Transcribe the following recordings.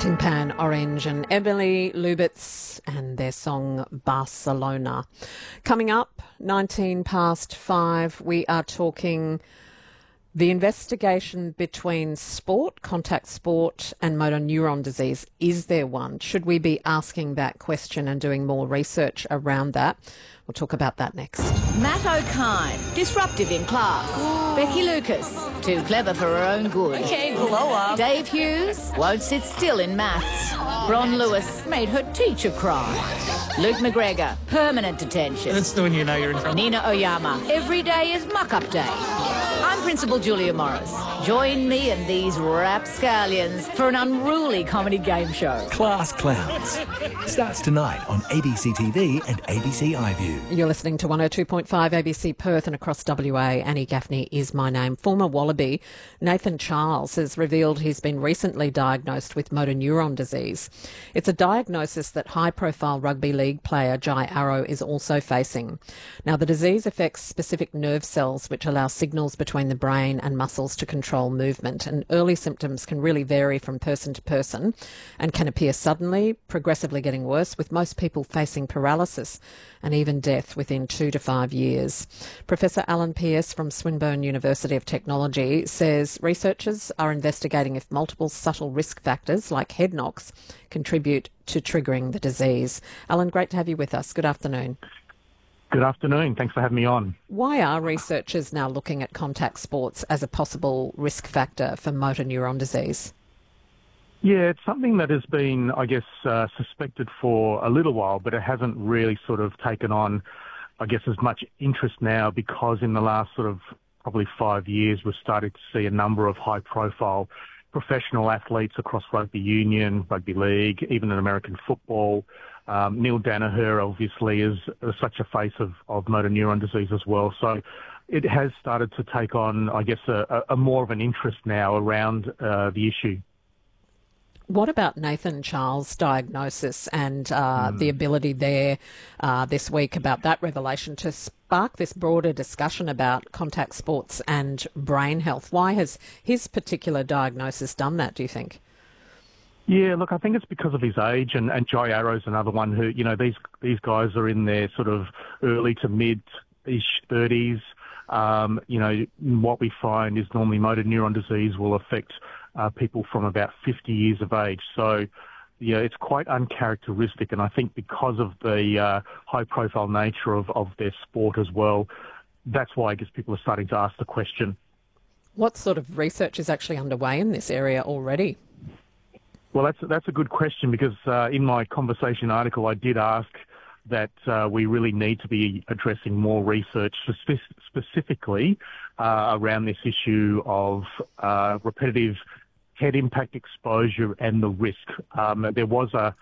Tin Pan Orange and Emily Lubitz and their song Barcelona. Coming up, 5:19, we are talking the investigation between sport, contact sport and motor neuron disease. Is there one? Should we be asking that question and doing more research around that? We'll talk about that next. Matt O'Kine, disruptive in class. Becky Lucas, too clever for her own good. Okay, blow up. Dave Hughes, won't sit still in maths. Ron Lewis made her teacher cry. Luke McGregor, permanent detention. That's when you know you're in trouble. Nina Oyama, every day is muck-up day. I'm Principal Julia Morris. Join me and these rapscallions for an unruly comedy game show. Class Clowns starts tonight on ABC TV and ABC iView. You're listening to 102.5 ABC Perth and across WA. Annie Gaffney is my name. Former Wallaby Nathan Charles has revealed he's been recently diagnosed with motor neuron disease. It's a diagnosis that high-profile rugby league player Jai Arrow is also facing. Now, the disease affects specific nerve cells which allow signals between the brain and muscles to control movement, and early symptoms can really vary from person to person and can appear suddenly, progressively getting worse, with most people facing paralysis and even death within 2 to 5 years. Professor Alan Pearce from Swinburne University of Technology says researchers are investigating if multiple subtle risk factors like head knocks contribute to triggering the disease. Alan, great to have you with us. Good afternoon. Good afternoon. Thanks for having me on. Why are researchers now looking at contact sports as a possible risk factor for motor neuron disease? Yeah, it's something that has been, I guess, suspected for a little while, but it hasn't really sort of taken on, I guess, as much interest now because in the last sort of probably 5 years, we've started to see a number of high-profile professional athletes across rugby union, rugby league, even in American football. Neil Danaher, obviously, is such a face of motor neuron disease as well. So it has started to take on, I guess, a more of an interest now around the issue. What about Nathan Charles' diagnosis and the ability there this week about that revelation to spark this broader discussion about contact sports and brain health? Why has his particular diagnosis done that, do you think? Yeah, look, I think it's because of his age, and Jai Arrow's another one who, you know, these guys are in their sort of early to mid-ish 30s. You know, what we find is normally motor neuron disease will affect people from about 50 years of age. So, yeah, it's quite uncharacteristic, and I think because of the high-profile nature of their sport as well, that's why I guess people are starting to ask the question. What sort of research is actually underway in this area already? Well, that's a good question because in my conversation article, I did ask that we really need to be addressing more research specifically around this issue of repetitive head impact exposure and the risk. There was a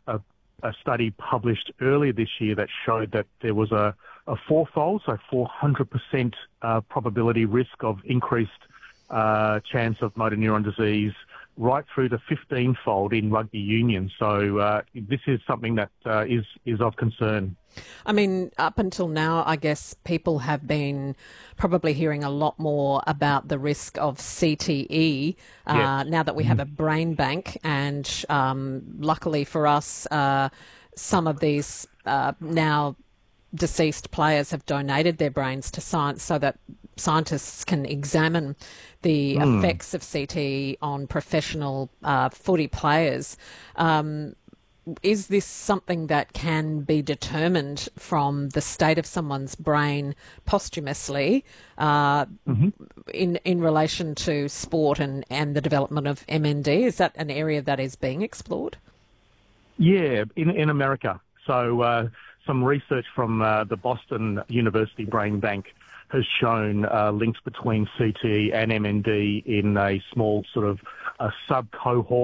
study published earlier this year that showed that there was a fourfold, so 400% probability risk of increased chance of motor neuron disease, right through to 15-fold in rugby union. So this is something that is of concern. I mean, up until now, I guess people have been probably hearing a lot more about the risk of CTE now that we have a brain bank. And luckily for us, some of these now deceased players have donated their brains to science so that scientists can examine the effects of CTE on professional footy players. Is this something that can be determined from the state of someone's brain posthumously in relation to sport and the development of MND? Is that an area that is being explored? Yeah, in America. So some research from the Boston University Brain Bank has shown links between CTE and MND in a small sort of a sub-cohort